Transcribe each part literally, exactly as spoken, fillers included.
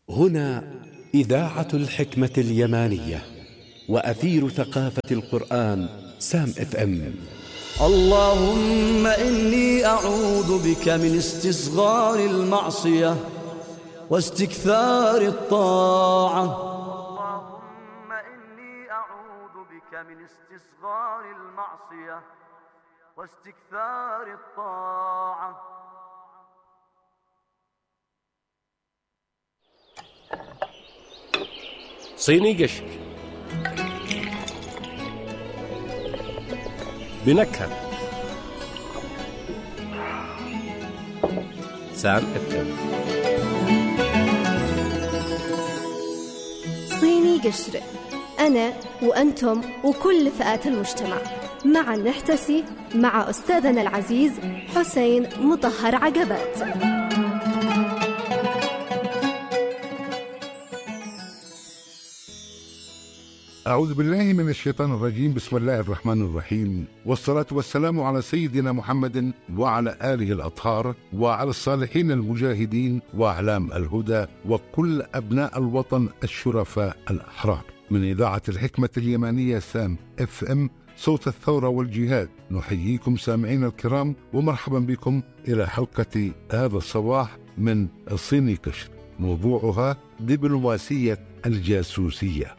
هنا إذاعة الحكمة اليمانية وأثير ثقافة القرآن سام اف ام. اللهم إني أعوذ بك من استصغار المعصية واستكثار الطاعة. اللهم إني أعوذ بك من استصغار المعصية واستكثار الطاعة. صيني قشر بنكهة سام اف ام. صيني قشر، أنا وأنتم وكل فئات المجتمع معا نحتسي مع أستاذنا العزيز حسين مطهر عقبات. أعوذ بالله من الشيطان الرجيم. بسم الله الرحمن الرحيم، والصلاة والسلام على سيدنا محمد وعلى آله الأطهار وعلى الصالحين المجاهدين وأعلام الهدى وكل أبناء الوطن الشرفاء الأحرار. من إذاعة الحكمة اليمانية سام اف ام، صوت الثورة والجهاد، نحييكم سامعين الكرام ومرحبا بكم إلى حلقة هذا الصباح من صيني قشر، موضوعها دبلوماسية الجاسوسية.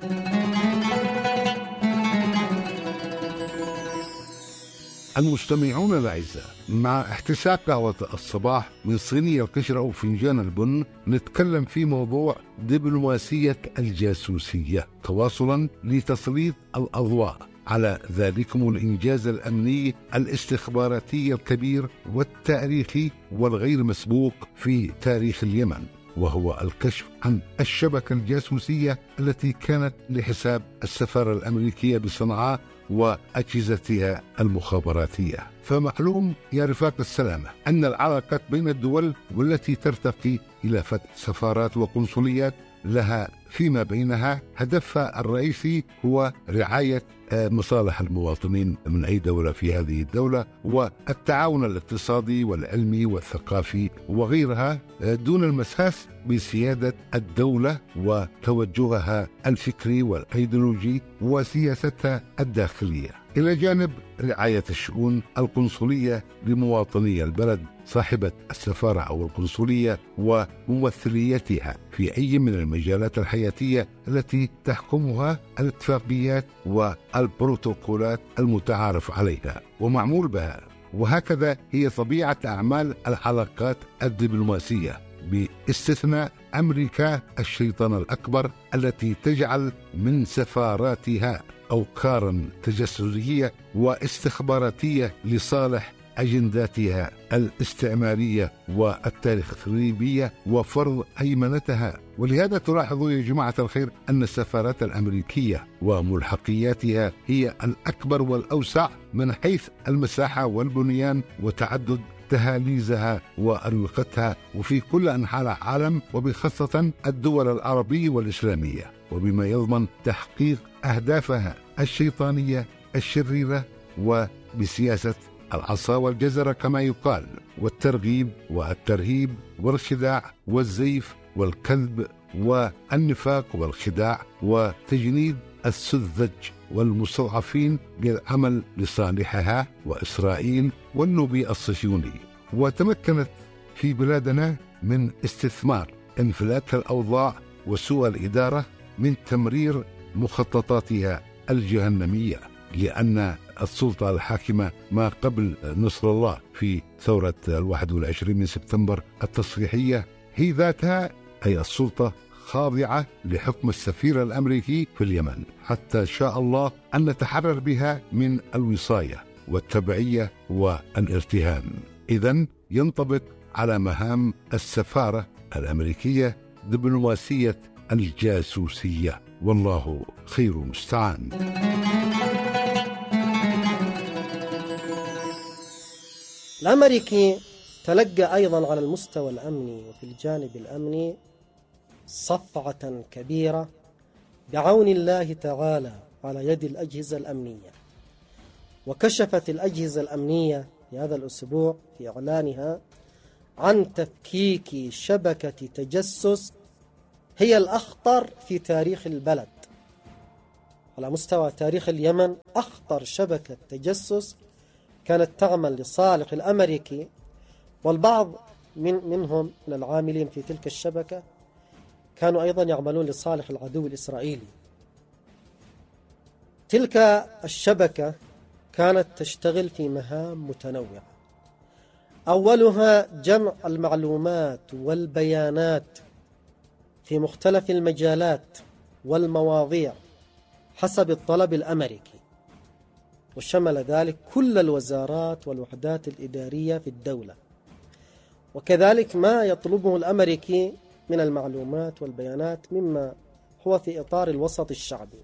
المستمعون الأعزاء، مع احتساء قهوة الصباح من صينية القشر أو فنجان البن، نتكلم في موضوع دبلوماسية الجاسوسية، تواصلا لتسليط الأضواء على ذلكم الإنجاز الأمني الاستخباراتي الكبير والتاريخي والغير مسبوق في تاريخ اليمن، وهو الكشف عن الشبكة الجاسوسية التي كانت لحساب السفارة الأمريكية بصنعاء وأجهزتها المخابراتية. فمعلوم يا رفاق السلامة أن العلاقات بين الدول والتي ترتقي إلى فتح سفارات وقنصليات لها فيما بينها هدفها الرئيسي هو رعاية مصالح المواطنين من أي دولة في هذه الدولة، والتعاون الاقتصادي والعلمي والثقافي وغيرها، دون المساس بسيادة الدولة وتوجهها الفكري والأيديولوجي وسياستها الداخلية، إلى جانب رعاية الشؤون القنصلية لمواطني البلد صاحبة السفارة أو القنصلية وممثليتها في أي من المجالات الحياتية التي تحكمها الاتفاقيات والبروتوكولات المتعارف عليها ومعمول بها. وهكذا هي طبيعة أعمال العلاقات الدبلوماسية، باستثناء أمريكا الشيطان الأكبر التي تجعل من سفاراتها أوكارا تجسسية واستخباراتية لصالح أجنداتها الاستعمارية والتخريبية وفرض هيمنتها. ولهذا تلاحظوا يا جماعة الخير أن السفارات الأمريكية وملحقياتها هي الأكبر والأوسع من حيث المساحة والبنيان وتعدد تهاليزها وأروقتها، وفي كل أنحاء العالم وبخاصة الدول العربية والإسلامية، وبما يضمن تحقيق أهدافها الشيطانية الشريرة وبسياسة العصا والجزرة كما يقال، والترغيب والترهيب والخداع والزيف والكذب والنفاق والخداع وتجنيد السذج والمستضعفين للعمل لصالحها وإسرائيل والنبي الصهيوني. وتمكنت في بلادنا من استثمار انفلات الأوضاع وسوء الإدارة من تمرير مخططاتها الجهنمية، لأن السلطة الحاكمة ما قبل نصر الله في ثورة الواحد والعشرين من سبتمبر التصريحية هي ذاتها، أي السلطة، خاضعة لحكم السفير الأمريكي في اليمن، حتى شاء الله أن نتحرر بها من الوصاية والتبعية والارتهان. إذن ينطبق على مهام السفارة الأمريكية دبلوماسية الجاسوسية، والله خير المستعان. الأمريكي تلقى أيضا على المستوى الأمني وفي الجانب الأمني صفعة كبيرة بعون الله تعالى على يد الأجهزة الأمنية. وكشفت الأجهزة الأمنية في هذا الأسبوع في إعلانها عن تفكيك شبكة تجسس هي الأخطر في تاريخ البلد. على مستوى تاريخ اليمن أخطر شبكة تجسس كانت تعمل لصالح الأمريكي، والبعض من منهم من العاملين في تلك الشبكة كانوا أيضا يعملون لصالح العدو الإسرائيلي. تلك الشبكة كانت تشتغل في مهام متنوعة، أولها جمع المعلومات والبيانات في مختلف المجالات والمواضيع حسب الطلب الأمريكي، وشمل ذلك كل الوزارات والوحدات الإدارية في الدولة، وكذلك ما يطلبه الأمريكي من المعلومات والبيانات مما هو في إطار الوسط الشعبي.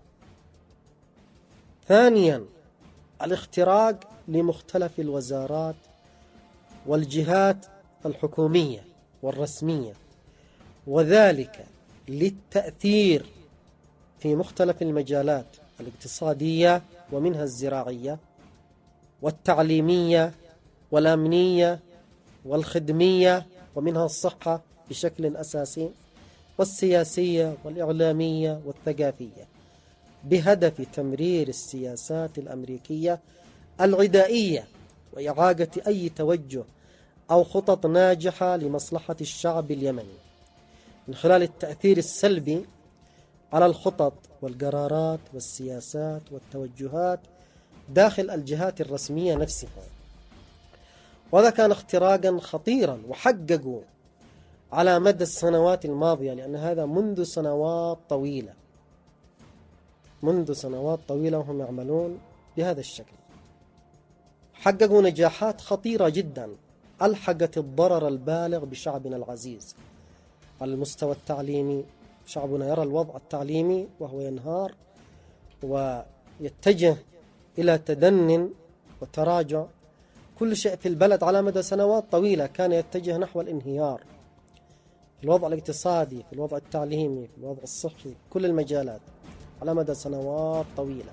ثانيا، الاختراق لمختلف الوزارات والجهات الحكومية والرسمية، وذلك للتأثير في مختلف المجالات الاقتصادية ومنها الزراعية والتعليمية والأمنية والخدمية ومنها الصحة بشكل أساسي، والسياسية والإعلامية والثقافية، بهدف تمرير السياسات الأمريكية العدائية وإعاقة أي توجه أو خطط ناجحة لمصلحة الشعب اليمني من خلال التأثير السلبي على الخطط والقرارات والسياسات والتوجهات داخل الجهات الرسمية نفسها. وهذا كان اختراقا خطيرا وحققوا على مدى السنوات الماضية، لأن هذا منذ سنوات طويلة منذ سنوات طويلة وهم يعملون بهذا الشكل. حققوا نجاحات خطيرة جدا ألحقت الضرر البالغ بشعبنا العزيز على المستوى التعليمي. شعبنا يرى الوضع التعليمي وهو ينهار ويتجه إلى تدن وتراجع. كل شيء في البلد على مدى سنوات طويلة كان يتجه نحو الانهيار، في الوضع الاقتصادي، في الوضع التعليمي، في الوضع الصحي، في كل المجالات على مدى سنوات طويلة.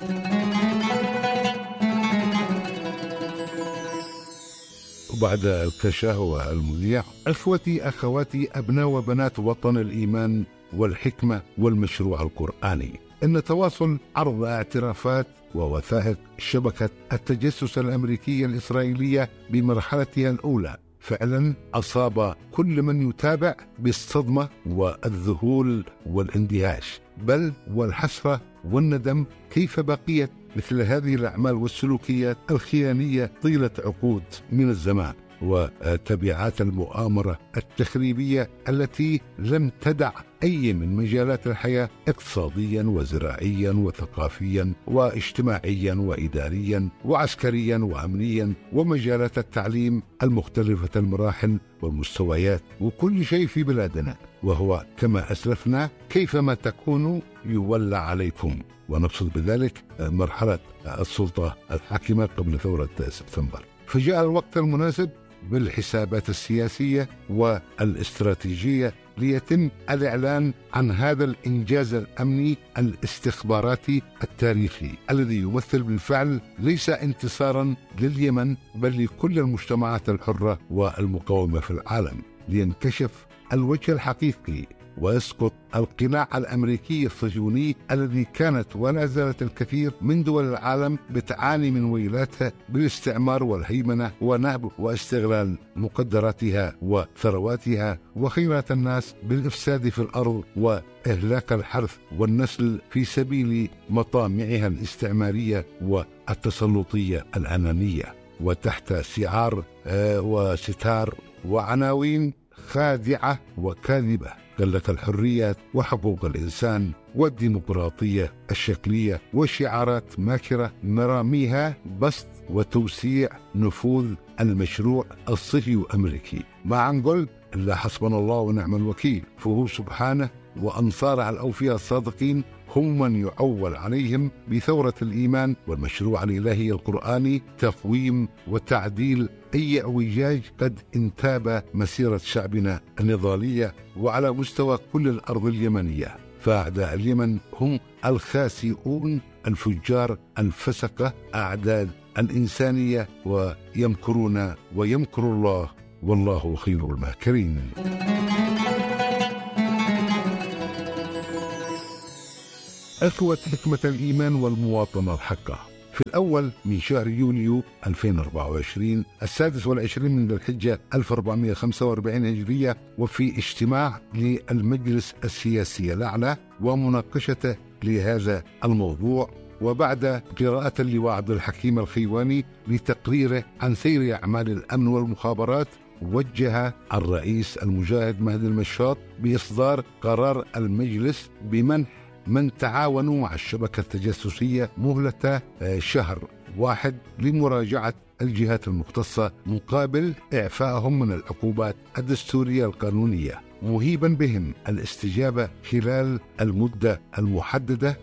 وبعد الكشاهوة المذيع، إخوتي أخواتي أبناء وبنات وطن الإيمان والحكمة والمشروع القرآني، إن تواصل عرض اعترافات ووثائق شبكة التجسس الأمريكية الإسرائيلية بمرحلتها الأولى فعلا أصاب كل من يتابع بالصدمة والذهول والاندهاش، بل والحسرة والندم كيف بقيت مثل هذه الأعمال والسلوكيات الخيانية طيلة عقود من الزمان، وتبعات المؤامرة التخريبية التي لم تدع أي من مجالات الحياة اقتصاديا وزراعيا وثقافيا واجتماعيا وإداريا وعسكريا وأمنيا ومجالات التعليم المختلفة المراحل والمستويات وكل شيء في بلادنا، وهو كما أسلفنا كيفما تكونوا يولى عليكم، ونقصد بذلك مرحلة السلطة الحاكمة قبل ثورة سبتمبر. فجاء الوقت المناسب بالحسابات السياسية والاستراتيجية ليتم الإعلان عن هذا الإنجاز الأمني الاستخباراتي التاريخي الذي يمثل بالفعل ليس انتصارا لليمن بل لكل المجتمعات الحرة والمقاومة في العالم، لينكشف الوجه الحقيقي ويسقط القناع الأمريكي الصهيوني الذي كانت ولا زالت الكثير من دول العالم بتعاني من ويلاتها بالاستعمار والهيمنة ونهب واستغلال مقدراتها وثرواتها وخيرات الناس بالإفساد في الأرض وإهلاك الحرث والنسل في سبيل مطامعها الاستعمارية والتسلطية الأنانية، وتحت شعار وستار وعناوين خادعة وكاذبة قال لك الحريات وحقوق الإنسان والديمقراطية الشكلية وشعارات ماكرة مراميها بسط وتوسيع نفوذ المشروع الصهيوني الأمريكي. ما نقول إلا حسبنا الله ونعم الوكيل، فهو سبحانه وأنصاره الأوفياء الصادقين هم من يعول عليهم بثورة الإيمان والمشروع الإلهي القرآني تقويم وتعديل أي اعوجاج قد انتاب مسيرة شعبنا النضالية وعلى مستوى كل الأرض اليمنية. فأعداء اليمن هم الخاسئون الفجار الفسقة أعداء الإنسانية، ويمكرون ويمكر الله والله خير الماكرين. أخوة حكمة الإيمان والمواطنة الحقة. في الأول من شهر يوليو ألفين وأربعة وعشرين السادس والعشرين من ذي الحجة ألف وأربعمائة وخمسة وأربعين هجرية، وفي اجتماع للمجلس السياسي الأعلى ومناقشته لهذا الموضوع، وبعد قراءة اللواء عبد الحكيم الخيواني لتقريره عن سير أعمال الأمن والمخابرات، وجه الرئيس المجاهد مهدي المشاط بإصدار قرار المجلس بمنح من تعاونوا مع الشبكة التجسسية مهلة شهر واحد لمراجعة الجهات المختصة مقابل إعفائهم من العقوبات الدستورية القانونية، مهيبا بهم الاستجابة خلال المدة المحددة،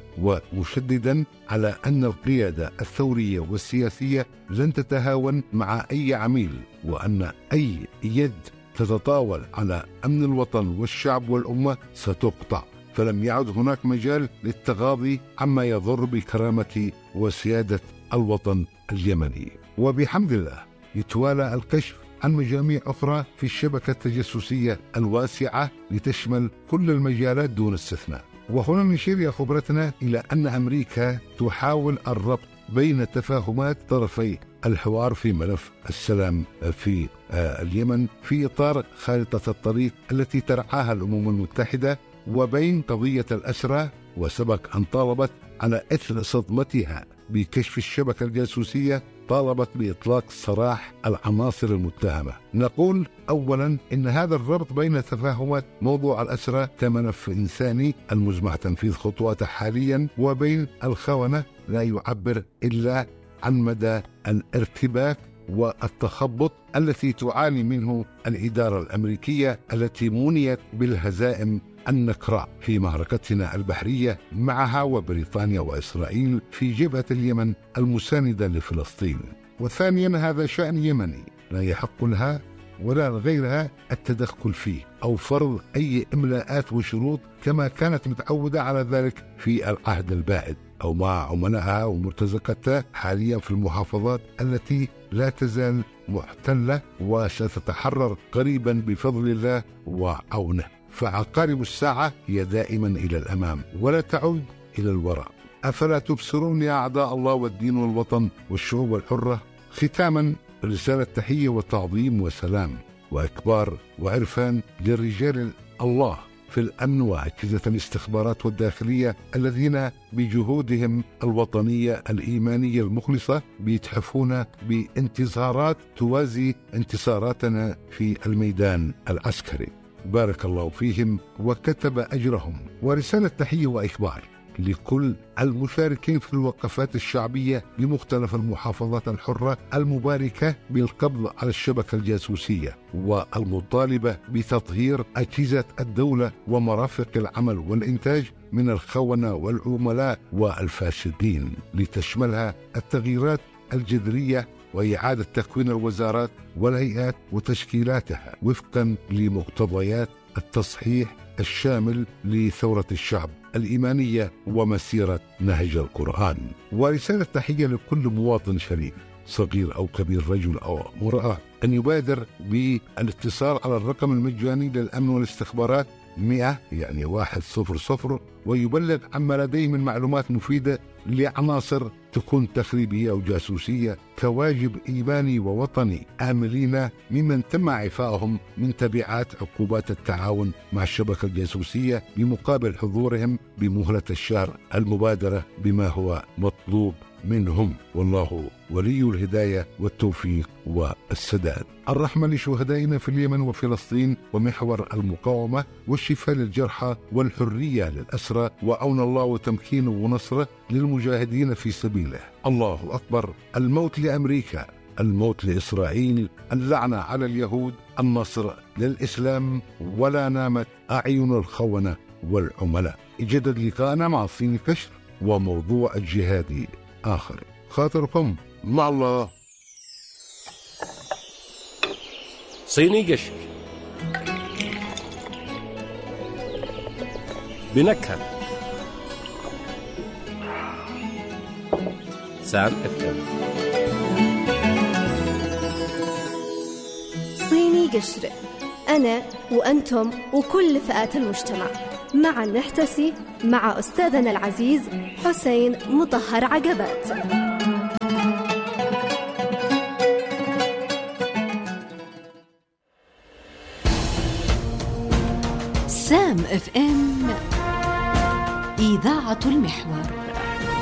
ومشددا على أن القيادة الثورية والسياسية لن تتهاون مع أي عميل، وأن أي يد تتطاول على أمن الوطن والشعب والأمة ستقطع، فلم يعد هناك مجال للتغاضي عما يضر بكرامة وسيادة الوطن اليمني. وبحمد الله يتوالى الكشف عن مجاميع أخرى في الشبكة التجسسية الواسعة لتشمل كل المجالات دون استثناء. وهنا نشير يا خبرتنا إلى أن أمريكا تحاول الربط بين تفاهمات طرفي الحوار في ملف السلام في اليمن في إطار خارطة الطريق التي ترعاها الأمم المتحدة، وبين قضية الأسرى، وسبق أن طالبت على إثر صدمتها بكشف الشبكة الجاسوسية طالبت بإطلاق سراح العناصر المتهمة. نقول أولا إن هذا الربط بين تفاهمات موضوع الأسرى كملف إنساني المزمع تنفيذ خطواته حاليا وبين الخونة لا يعبر إلا عن مدى الارتباك والتخبط التي تعاني منه الإدارة الأمريكية التي منيت بالهزائم النكراء في معركتنا البحرية معها وبريطانيا وإسرائيل في جبهة اليمن المساندة لفلسطين. وثانيا هذا شأن يمني لا يحق لها ولا لغيرها التدخل فيه أو فرض أي إملاءات وشروط كما كانت متعودة على ذلك في العهد البائد أو مع عملائها ومرتزقتها حاليا في المحافظات التي لا تزال محتلة وستتحرر قريبا بفضل الله وعونه. فعقارب الساعة هي دائما إلى الأمام ولا تعود إلى الوراء. أفلا تبصرون يا أعداء الله والدين والوطن والشعوب الحرة؟ ختاما رسالة تحية وتعظيم وسلام وإكبار وعرفان للرجال الله في الأمن وأجهزة الاستخبارات والداخلية الذين بجهودهم الوطنية الإيمانية المخلصة بيتحفون بانتصارات توازي انتصاراتنا في الميدان العسكري. بارك الله فيهم وكتب أجرهم. ورسالة تحية وإخبار لكل المشاركين في الوقفات الشعبية لمختلف المحافظات الحرة المباركة بالقبض على الشبكة الجاسوسية والمطالبة بتطهير أجهزة الدولة ومرافق العمل والإنتاج من الخونة والعملاء والفاسدين، لتشملها التغييرات الجذرية وإعادة تكوين الوزارات والهيئات وتشكيلاتها وفقا لمقتضيات التصحيح الشامل لثورة الشعب الإيمانية ومسيرة نهج القرآن. ورسالة تحية لكل مواطن شريف صغير أو كبير، رجل أو امرأة، أن يبادر بالاتصال على الرقم المجاني للأمن والاستخبارات مئة يعني واحد صفر صفر ويبلغ عما لديه من معلومات مفيدة لعناصر تكون تخريبية أو جاسوسية كواجب إيماني ووطني، آملين ممن تم إعفائهم من تبعات عقوبات التعاون مع الشبكة الجاسوسية بمقابل حضورهم بمهلة الشهر المبادرة بما هو مطلوب منهم. والله ولي الهداية والتوفيق والسداد. الرحمة لشهدائنا في اليمن وفلسطين ومحور المقاومة، والشفاء للجرحى والحرية للأسرى، وعون الله وتمكينه ونصره للمجاهدين في سبيله. الله أكبر. الموت لأمريكا، الموت لإسرائيل، اللعنة على اليهود، النصر للإسلام، ولا نامت أعين الخونة والعملاء. يجدد لقاءنا مع صين كشر وموضوع الجهادي آخر. خاطركم مع الله. صيني قشر بنكهة سام اف ام. صيني قشر، أنا وأنتم وكل فئات المجتمع معا نحتسي مع أستاذنا العزيز حسين مطهر عقبات. سام اف ام إذاعة المحور.